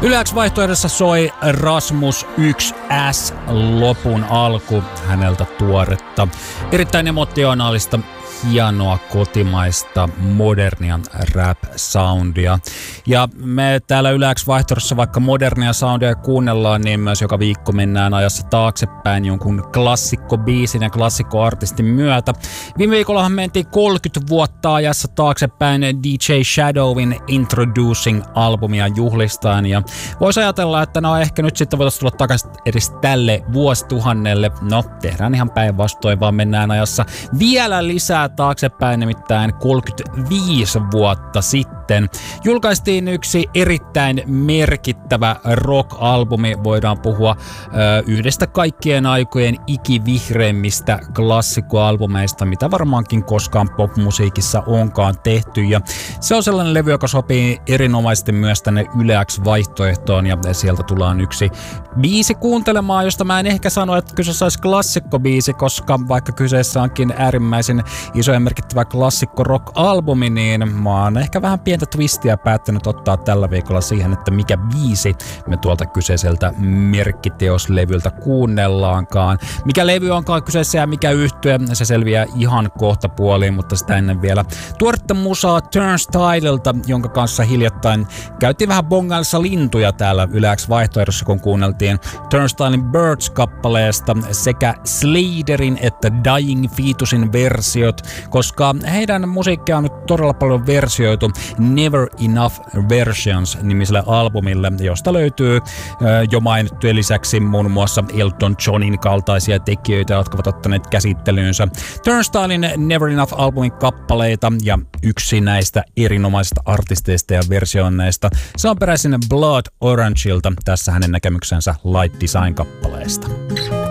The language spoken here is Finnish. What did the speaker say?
Yle X vaihtoehdossa soi Rasmus 1S lopun alku, häneltä tuoretta, erittäin emotionaalista, hienoa kotimaista modernia rap-soundia. Ja me täällä Yle X vaihtoehdossa vaikka modernia soundia kuunnellaan, niin myös joka viikko mennään ajassa taaksepäin jonkun klassikkobiisin ja klassikkoartistin myötä. Viime viikollahan mentiin 30 vuotta ajassa taaksepäin DJ Shadowin Introducing-albumia juhlistaan. Ja voisi ajatella, että no ehkä nyt sitten voitaisiin tulla takaisin edes tälle vuosituhannelle. No, tehdään ihan päinvastoin, vaan mennään ajassa vielä lisää taaksepäin, nimittäin 35 vuotta sitten. Julkaistiin yksi erittäin merkittävä rock-albumi. Voidaan puhua yhdestä kaikkien aikojen ikivihreimmistä klassikkoalbumeista, mitä varmaankin koskaan popmusiikissa onkaan tehty. Ja se on sellainen levy, joka sopii erinomaisesti myös tänne Yle X-vaihtoehtoon, ja sieltä tullaan yksi biisi kuuntelemaan, josta mä en ehkä sano, että kyseessä olisi klassikkobiisi, koska vaikka kyseessä onkin äärimmäisen iso ja merkittävä klassikko rock-albumi, niin mä oon ehkä vähän pientä twistiä päättänyt ottaa tällä viikolla siihen, että mikä biisi me tuolta kyseiseltä merkkiteoslevyltä kuunnellaankaan. Mikä levy onkaan kyseessä ja mikä yhtye, se selviää ihan kohta puoliin, mutta sitä ennen vielä tuoretta musaa Turnstylelta, jonka kanssa hiljattain käytiin vähän bongailissa lintuja täällä Yle X-vaihtoehdossa, kun kuunneltiin Turnstylen Birds-kappaleesta sekä Sladerin että Dying Fetusin versiot, koska heidän musiikkia on nyt todella paljon versioitu Never Enough Versions-nimiselle albumille, josta löytyy jo mainittujen lisäksi muun muassa Elton Johnin kaltaisia tekijöitä, jotka ovat ottaneet käsittelyynsä Turnstylen Never Enough-albumin kappaleita, ja yksi näistä erinomaisista artisteista ja versioinneista, se on peräisin Blood Orangeilta, tässä hänen näkemyksensä Light Design-kappaleesta.